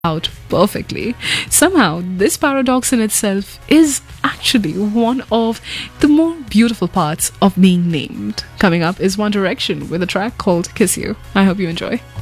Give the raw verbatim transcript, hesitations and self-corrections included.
out perfectly. Somehow, this paradox in itself is actually one of the more beautiful parts of being named. Coming up is One Direction with a track called Kiss You. I hope you enjoy.